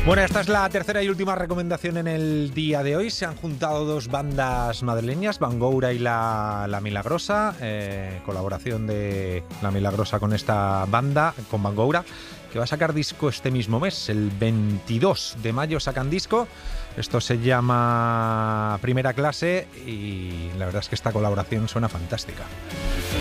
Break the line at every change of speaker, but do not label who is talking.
Bueno, esta es la tercera y última recomendación en el día de hoy. Se han juntado dos bandas madrileñas, Bangoura y La Milagrosa, colaboración de La Milagrosa con esta banda, con Bangoura, que va a sacar disco este mismo mes, el 22 de mayo sacan disco. Esto se llama Primera Clase y la verdad es que esta colaboración suena fantástica.